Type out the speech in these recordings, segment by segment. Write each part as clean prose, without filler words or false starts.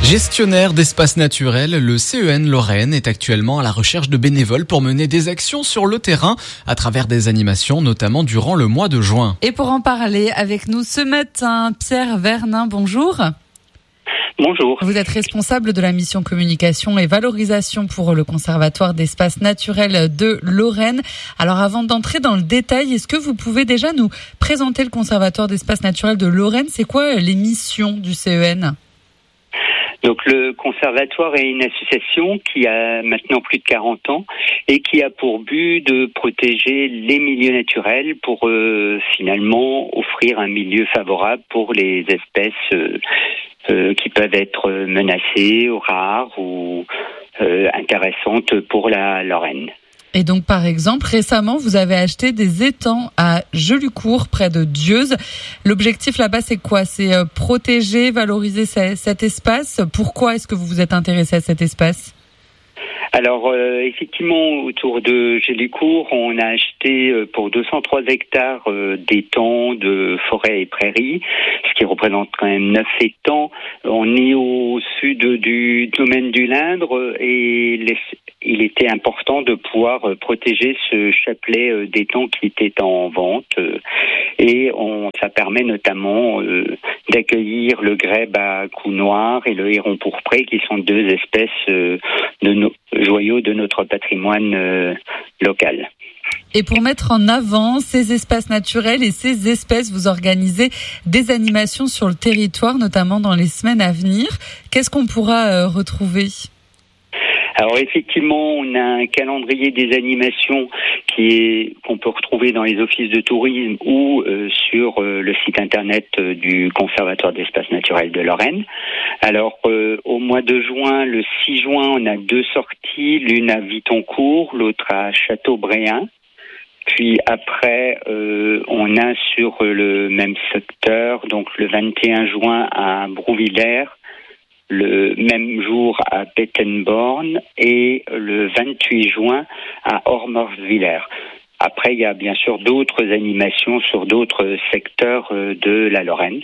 Gestionnaire d'espaces naturels, le CEN Lorraine est actuellement à la recherche de bénévoles pour mener des actions sur le terrain à travers des animations, notamment durant le mois de juin. Et pour en parler avec nous ce matin, Pierre Vernin, bonjour. Bonjour. Vous êtes responsable de la mission communication et valorisation pour le Conservatoire d'espaces naturels de Lorraine. Alors avant d'entrer dans le détail, est-ce que vous pouvez déjà nous présenter le Conservatoire d'espaces naturels de Lorraine? C'est quoi les missions du CEN? Donc le conservatoire est une association qui a maintenant plus de 40 ans et qui a pour but de protéger les milieux naturels pour finalement offrir un milieu favorable pour les espèces qui peuvent être menacées, rares ou intéressantes pour la Lorraine. Et donc, par exemple, récemment, vous avez acheté des étangs à Jolicourt, près de Dieuze. L'objectif là-bas, c'est quoi? C'est protéger, valoriser cet espace. Pourquoi est-ce que vous vous êtes intéressé à cet espace? Alors, effectivement, autour de Jolicourt, on a acheté pour 203 hectares d'étangs, de forêts et prairies, ce qui représente quand même 9 étangs. On est au sud du domaine du Lindre et il était important de pouvoir protéger ce chapelet d'étangs qui était en vente. Et ça permet notamment d'accueillir le grèbe à cou noir et le héron pourpré, qui sont deux espèces joyaux de notre patrimoine local. Et pour mettre en avant ces espaces naturels et ces espèces, vous organisez des animations sur le territoire, notamment dans les semaines à venir. Qu'est-ce qu'on pourra retrouver ? Alors effectivement, on a un calendrier des animations qu'on peut retrouver dans les offices de tourisme ou sur le site internet du Conservatoire d'espaces naturels de Lorraine. Alors au mois de juin, le 6 juin, on a 2 sorties, l'une à Vitoncourt, l'autre à Châteaubriand. Puis après, on a sur le même secteur, donc le 21 juin à Brouvillers, le même jour à Bettenborn et le 28 juin à Hormorsviller. Après, il y a bien sûr d'autres animations sur d'autres secteurs de la Lorraine.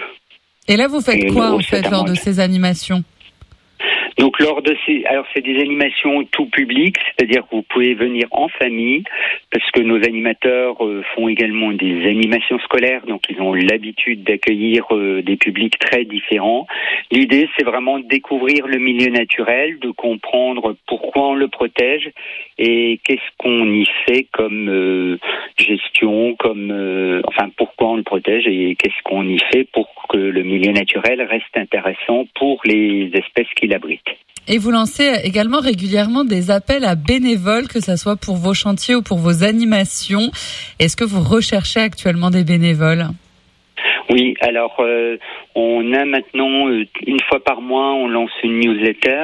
Et là, vous faites quoi en fait lors de ces animations ? Donc c'est des animations tout public, c'est-à-dire que vous pouvez venir en famille, parce que nos animateurs font également des animations scolaires, donc ils ont l'habitude d'accueillir des publics très différents. L'idée, c'est vraiment de découvrir le milieu naturel, de comprendre pourquoi on le protège et qu'est-ce qu'on y fait comme gestion, pourquoi on le protège et qu'est-ce qu'on y fait pour que le milieu naturel reste intéressant pour les espèces qui l'abritent. Et vous lancez également régulièrement des appels à bénévoles, que ce soit pour vos chantiers ou pour vos animations. Est-ce que vous recherchez actuellement des bénévoles ? Oui, alors on a maintenant, une fois par mois, on lance une newsletter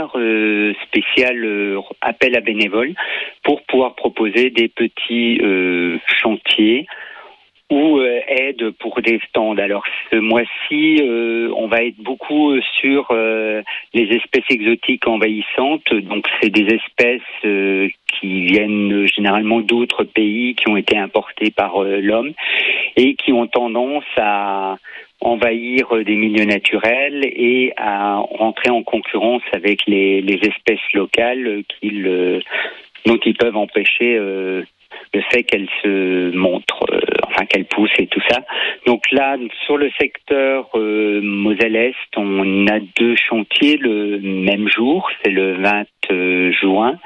spéciale appel à bénévoles pour pouvoir proposer des petits chantiers ou aide pour des stands. Alors ce mois-ci, on va être beaucoup sur les espèces exotiques envahissantes. Donc c'est des espèces qui viennent généralement d'autres pays, qui ont été importées par l'homme et qui ont tendance à envahir des milieux naturels et à rentrer en concurrence avec les espèces locales dont ils peuvent empêcher le fait qu'elles se montrent, qu'elles poussent et tout ça. Donc là, sur le secteur Moselle-Est, on a 2 chantiers le même jour, c'est le 20 juin.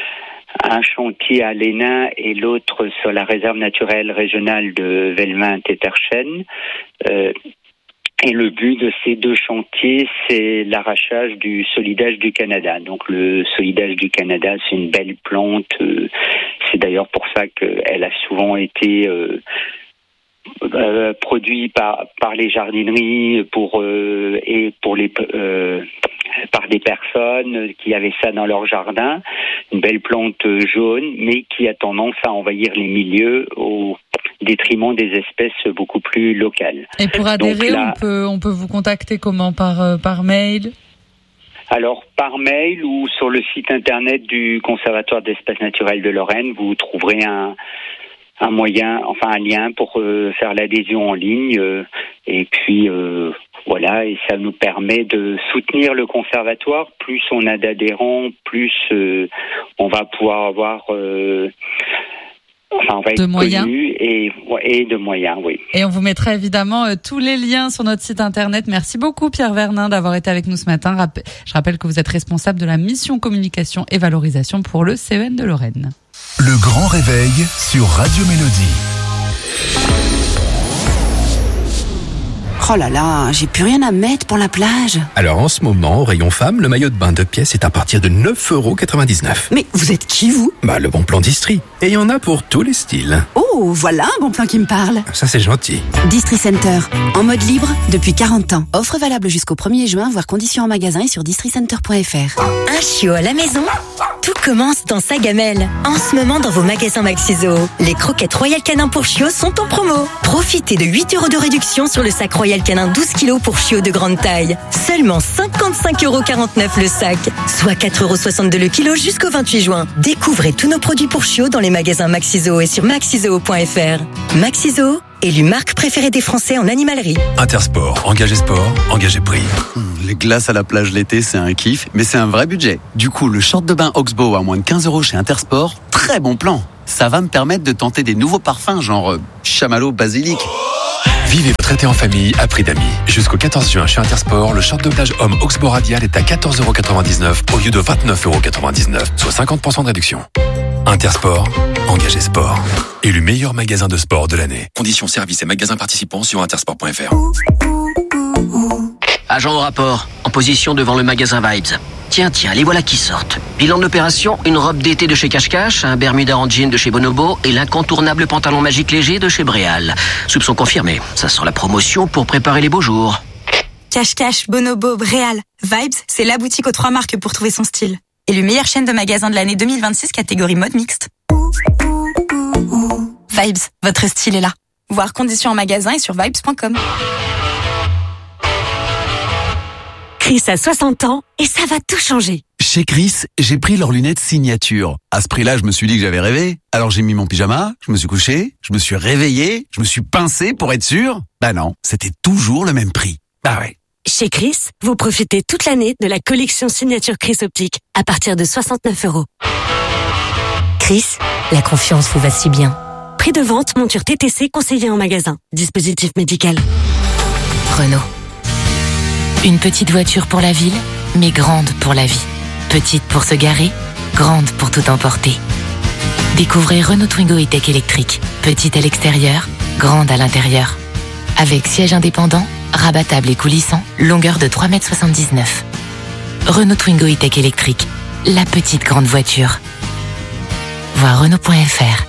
Un chantier à l'Hénin et l'autre sur la réserve naturelle régionale de Velmin-Téterchen. Et le but de ces 2 chantiers, c'est l'arrachage du solidage du Canada. Donc le solidage du Canada, c'est une belle plante. C'est d'ailleurs pour ça qu'elle a souvent été produite par les jardineries par des personnes qui avaient ça dans leur jardin. Une belle plante jaune, mais qui a tendance à envahir les milieux au détriment des espèces beaucoup plus locales. Et pour adhérer, on peut vous contacter comment ? Par mail ? Alors, par mail ou sur le site internet du Conservatoire d'espaces naturels de Lorraine, vous trouverez un un lien pour faire l'adhésion en ligne. Et puis voilà, et ça nous permet de soutenir le conservatoire. Plus on a d'adhérents, plus on va pouvoir avoir on va être connu et de moyens, oui. Et on vous mettra évidemment tous les liens sur notre site internet. Merci beaucoup Pierre Vernin d'avoir été avec nous ce matin. Je rappelle que vous êtes responsable de la mission communication et valorisation pour le CEN de Lorraine. Le grand réveil sur Radio Mélodie. Oh là là, j'ai plus rien à mettre pour la plage. Alors en ce moment, au rayon femme, le maillot de bain 2 pièces est à partir de 9,99 €. Mais vous êtes qui, vous ? Le bon plan d'Istrie. Et il y en a pour tous les styles. Oh, voilà un bon plan qui me parle. Ça, c'est gentil. Distri Center, en mode libre depuis 40 ans. Offre valable jusqu'au 1er juin, voire conditions en magasin et sur districenter.fr. Un chiot à la maison ? Tout commence dans sa gamelle. En ce moment, dans vos magasins Maxiso, les croquettes Royal Canin pour chiots sont en promo. Profitez de 8 € de réduction sur le sac Royal Canin 12 kg pour chiots de grande taille. Seulement 55,49 € le sac, soit 4,62 € le kilo jusqu'au 28 juin. Découvrez tous nos produits pour chiots dans les magasins Maxiso et sur maxiso.fr. Maxiso, élu marque préférée des Français en animalerie. Intersport, engagé sport, engagé prix. Les glaces à la plage l'été, c'est un kiff, mais c'est un vrai budget. Du coup, le short de bain Oxbow à moins de 15 € chez Intersport, très bon plan. Ça va me permettre de tenter des nouveaux parfums, genre chamallow basilic. Vivez votre été en famille à prix d'amis. Jusqu'au 14 juin chez Intersport, le short de plage homme Oxbow Radial est à 14,99 € au lieu de 29,99 €, soit 50% de réduction. Intersport, engagé sport. Élu meilleur magasin de sport de l'année. Conditions services et magasins participants sur intersport.fr. Agent au rapport, en position devant le magasin Vibes. Tiens, les voilà qui sortent. Bilan de l'opération, une robe d'été de chez Cache-Cache, un Bermuda en jean de chez Bonobo et l'incontournable pantalon magique léger de chez Bréal. Soupçon confirmé, ça sent la promotion pour préparer les beaux jours. Cache-Cache, Bonobo, Bréal. Vibes, c'est la boutique aux 3 marques pour trouver son style. Élu meilleure chaîne de magasins de l'année 2026, catégorie mode mixte. Vibes, votre style est là. Voir conditions en magasin et sur vibes.com. Chris a 60 ans et ça va tout changer. Chez Chris, j'ai pris leurs lunettes signature. À ce prix-là, je me suis dit que j'avais rêvé. Alors j'ai mis mon pyjama, je me suis couché, je me suis réveillé, je me suis pincé pour être sûr. Non, c'était toujours le même prix. Ouais. Chez Chris, vous profitez toute l'année de la collection signature Chris Optique à partir de 69 €. Chris, la confiance vous va si bien. Prix de vente, monture TTC conseillée en magasin. Dispositif médical. Renault. Une petite voiture pour la ville, mais grande pour la vie. Petite pour se garer, grande pour tout emporter. Découvrez Renault Twingo E-Tech électrique. Petite à l'extérieur, grande à l'intérieur. Avec siège indépendant, rabattable et coulissant, longueur de 3,79 m. Renault Twingo E-Tech électrique. La petite grande voiture. Voir Renault.fr.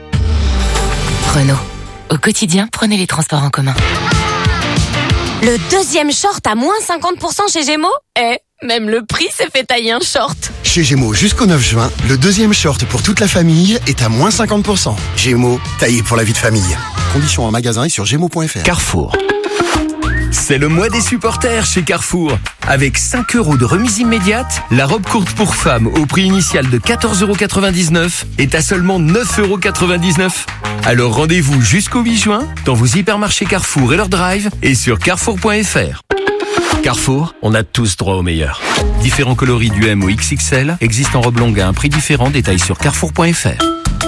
Renault. Au quotidien, prenez les transports en commun. Le deuxième short à moins 50% chez Gémeaux ? Même le prix s'est fait tailler un short. Chez Gémeaux, jusqu'au 9 juin, le deuxième short pour toute la famille est à moins 50%. Gémeaux, taillé pour la vie de famille. Conditions en magasin et sur gémeaux.fr. Carrefour. C'est le mois des supporters chez Carrefour. Avec 5 € de remise immédiate, la robe courte pour femmes au prix initial de 14,99 € est à seulement 9,99 €. Alors rendez-vous jusqu'au 8 juin dans vos hypermarchés Carrefour et leur drive et sur carrefour.fr. Carrefour, on a tous droit au meilleur. Différents coloris du M au XXL existent en robe longue à un prix différent. Détails sur carrefour.fr.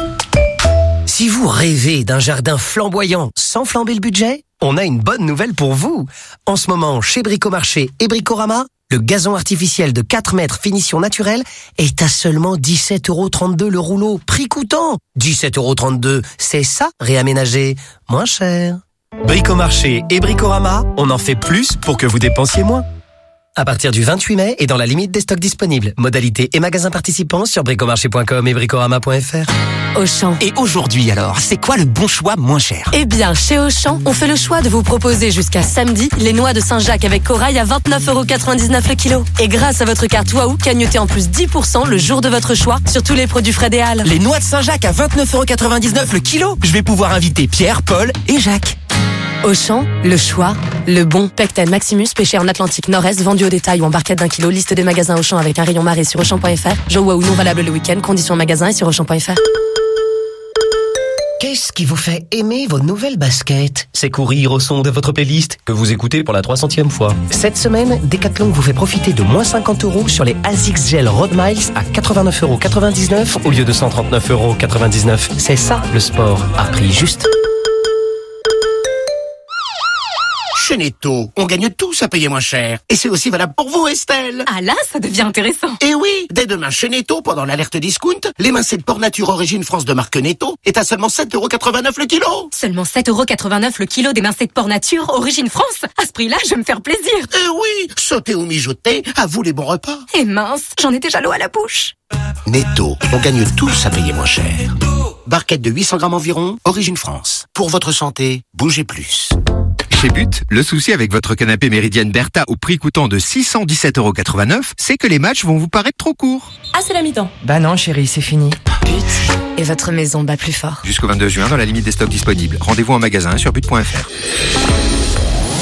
Si vous rêvez d'un jardin flamboyant sans flamber le budget, on a une bonne nouvelle pour vous. En ce moment, chez Bricomarché et Bricorama, le gazon artificiel de 4 mètres finition naturelle est à seulement 17,32 € le rouleau. Prix coûtant. 17,32 €, c'est ça, réaménager moins cher. Bricomarché et Bricorama, on en fait plus pour que vous dépensiez moins. À partir du 28 mai et dans la limite des stocks disponibles. Modalités et magasins participants sur bricomarché.com et bricorama.fr. Auchan. Et aujourd'hui alors, c'est quoi le bon choix moins cher ? Eh bien, chez Auchan, on fait le choix de vous proposer jusqu'à samedi les noix de Saint-Jacques avec corail à 29,99 € le kilo. Et grâce à votre carte Waouh, cagnotez en plus 10% le jour de votre choix sur tous les produits frais des Halles. Les noix de Saint-Jacques à 29,99 € le kilo ? Je vais pouvoir inviter Pierre, Paul et Jacques. Auchan, le choix, le bon. Pecten Maximus, pêché en Atlantique Nord-Est, vendu au détail ou en barquette d'1 kilo. Liste des magasins Auchan avec un rayon marée sur Auchan.fr. Jeux Waouh non valable le week-end. Conditions magasin et sur Auchan.fr. Qu'est-ce qui vous fait aimer vos nouvelles baskets? C'est courir au son de votre playlist que vous écoutez pour la 300e fois. Cette semaine, Decathlon vous fait profiter de moins 50 € sur les ASICS Gel Road Miles à 89,99 € au lieu de 139,99 €. C'est ça le sport à prix juste. Chez Netto, on gagne tous à payer moins cher. Et c'est aussi valable pour vous, Estelle. Ah là, ça devient intéressant. Et oui, dès demain chez Netto, pendant l'alerte discount, l'émincé de porc nature origine France de marque Netto est à seulement 7,89 € le kilo. Seulement 7,89 € le kilo d'émincé de porc nature, origine France. À ce prix-là, je vais me faire plaisir. Eh oui, sauter ou mijoter, à vous les bons repas. Et mince, j'en ai déjà l'eau à la bouche. Netto, on gagne tous à payer moins cher. Barquette de 800 grammes environ, origine France. Pour votre santé, bougez plus. Chez But, le souci avec votre canapé Méridienne Bertha au prix coûtant de 617,89 €, c'est que les matchs vont vous paraître trop courts. Ah, c'est la mi-temps. Bah non, chérie, c'est fini. But. Et votre maison bat plus fort. Jusqu'au 22 juin, dans la limite des stocks disponibles. Rendez-vous en magasin sur but.fr.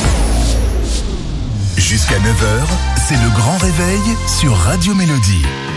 Jusqu'à 9h, c'est le grand réveil sur Radio Mélodie.